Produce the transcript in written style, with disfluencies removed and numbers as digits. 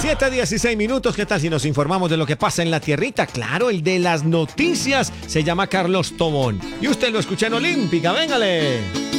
7:16. ¿Qué tal si nos informamos de lo que pasa en la tierrita? Claro, el de las noticias se llama Carlos Tobón. Y usted lo escucha en Olímpica, véngale.